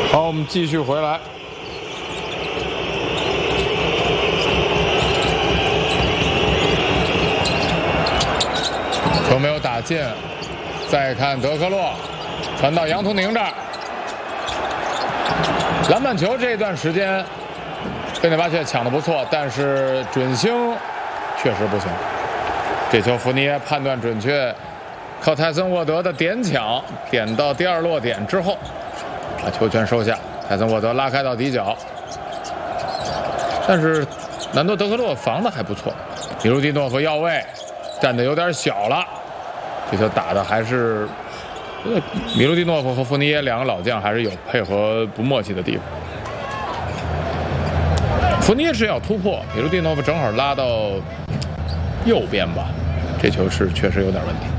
好，我们继续回来。球没有打进，再看德克洛传到杨图宁这儿，篮板球这一段时间，费内巴切抢得不错，但是准星确实不行。这球福尼耶判断准确，靠泰森沃德的点抢，点到第二落点之后，把球权收下。泰森沃德拉开到底角，但是南多德克洛防的还不错，米卢蒂诺夫要位，站得有点小了。这球打的还是，米卢蒂诺夫和福尼耶两个老将还是有配合不默契的地方。福尼耶是要突破，米卢蒂诺夫正好拉到右边吧，这球是确实有点问题。